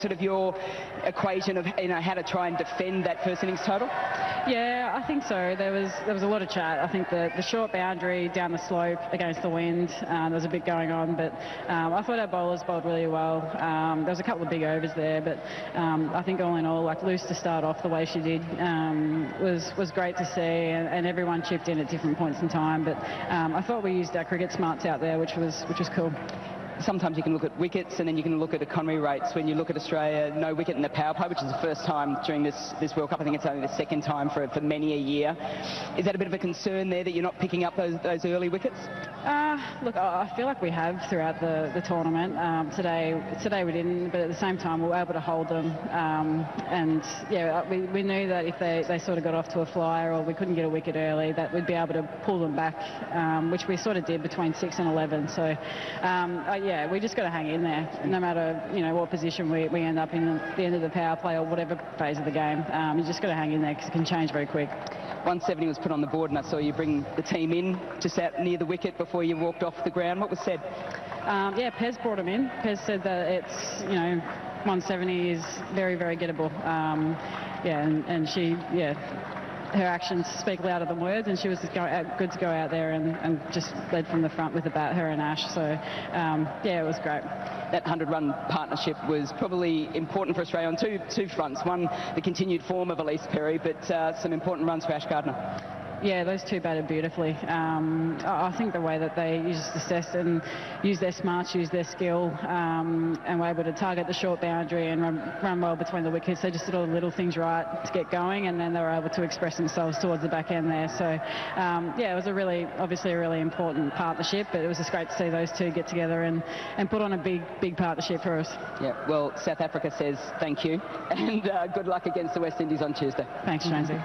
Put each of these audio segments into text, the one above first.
Sort of your equation of how to try and defend that first innings total? Yeah, I think so. There was a lot of chat. I think the short boundary down the slope against the wind, there was a bit going on, but I thought our bowlers bowled really well. There was a couple of big overs there, but I think all in all, like Luce to start off the way she did was great to see, and everyone chipped in at different points in time. But I thought we used our cricket smarts out there, which was cool. Sometimes you can look at wickets and then you can look at economy rates. When you look at Australia, no wicket in the power play, which is the first time during this World Cup. I think it's only the second time for many a year. Is that a bit of a concern there that you're not picking up those early wickets? Look, I feel like we have throughout the tournament. Today we didn't, but at the same time we were able to hold them. And yeah, we knew that if they sort of got off to a flyer or we couldn't get a wicket early, that we'd be able to pull them back, which we sort of did between 6 and 11. So yeah, we just got to hang in there, no matter what position we end up in at the end of the power play or whatever phase of the game. You just got to hang in there because it can change very quick. 170 was put on the board, and I saw you bring the team in just out near the wicket before you walked off the ground. What was said? Yeah, Pez brought him in. Pez said that it's 170 is very, very gettable. Yeah, and she, her actions speak louder than words, and she was just good to go out there and just led from the front with the bat, her and Ash. So yeah, it was great. That 100-run partnership was probably important for Australia on two fronts. One, the continued form of Elise Perry, but some important runs for Ash Gardner. Yeah, those two batted beautifully. I think the way that they assessed and used their smarts, used their skill, and were able to target the short boundary and run well between the wickets. They just did all the little things right to get going, and then they were able to express themselves towards the back end there. So, yeah, it was obviously a really important partnership, but it was just great to see those two get together and put on a big partnership for us. Yeah, well, South Africa says thank you, and good luck against the West Indies on Tuesday. Thanks, Jonesy.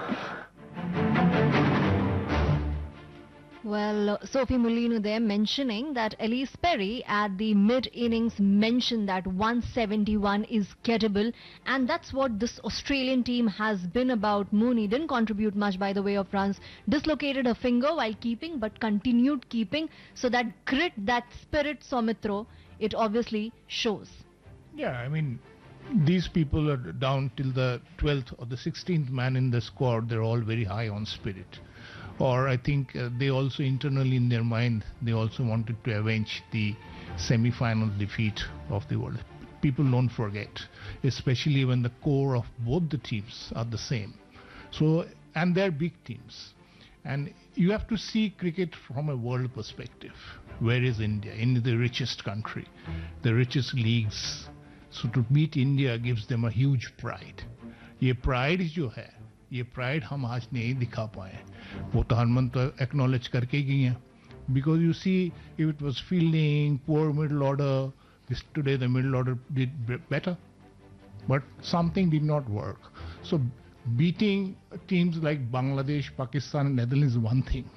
Well, Sophie Mulino there mentioning that Elise Perry at the mid-innings mentioned that 171 is gettable, and that's what this Australian team has been about. Mooney didn't contribute much by the way of runs, dislocated her finger while keeping, but continued keeping. So that grit, that spirit, Soumitra, it obviously shows. Yeah, I mean, these people are down till the 12th or the 16th man in the squad. They're all very high on spirit. Or I think they also internally in their mind, they also wanted to avenge the semi-final defeat of the world. People don't forget, especially when the core of both the teams are the same. So, and they're big teams. And you have to see cricket from a world perspective. Where is India? India, the richest country, the richest leagues. So to beat India gives them a huge pride. ये pride जो है, ये pride हम आज नहीं दिखा पाए. वो तो हरमन तो एक्नॉलेज करके गई हैं. Because you see, if it was fielding, poor middle order, today the middle order did better. But something did not work. So beating teams like Bangladesh, Pakistan and Netherlands is one thing.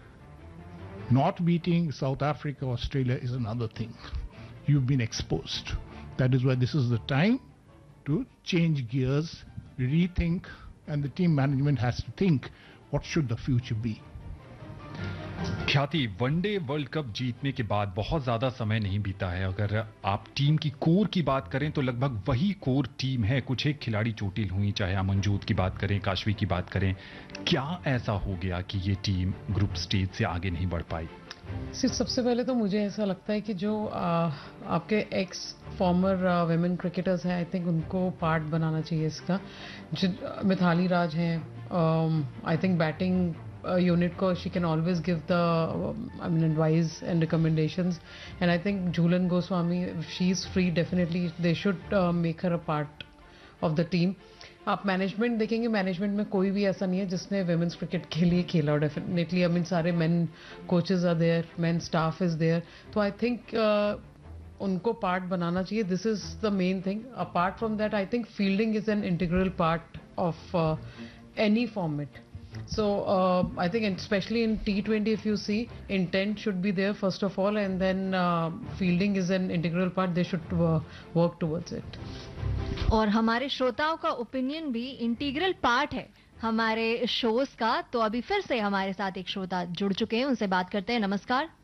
Not beating South Africa, Australia is another thing. You've been exposed. That is why this is the time to change gears, rethink, and the team management has to think, what should the future be? ख्याति, one day world cup जीतने के बाद बहुत ज्यादा समय नहीं बीता है. अगर आप टीम की कोर की बात करें तो लगभग वही कोर टीम है. कुछ एक खिलाड़ी चोटिल हुई, चाहे अमनजोत की बात करें, काशवी की बात करें. क्या ऐसा हो गया कि ये टीम ग्रुप स्टेज से आगे नहीं बढ़ पाई? सबसे पहले तो मुझे ऐसा लगता है कि जो आपके एक्स फॉर्मर वेमेन क्रिकेटर्स हैं, आई थिंक उनको पार्ट बनाना चाहिए इसका. मिथाली राज हैं, आई थिंक बैटिंग यूनिट को she can always give the advice and recommendations, and I think Jhulan Goswami, she is free, definitely they should make her a part of the team. आप management देखेंगे, management में कोई भी ऐसा नहीं है जिसने वेमेंस क्रिकेट के लिए खेला. और डेफिनेटली आई मीन सारे main coaches are there, main staff is there. तो आई थिंक उनको पार्ट बनाना चाहिए. This is the main thing. Apart from that, I think fielding is an integral part of any format. So I think especially in T20, if you see, intent should be there first of all, and then fielding is an integral part. They should work towards it. और हमारे श्रोताओं का opinion भी integral part है हमारे shows का. तो अभी फिर से हमारे साथ एक श्रोता जुड़ चुके हैं, उनसे बात करते हैं. नमस्कार.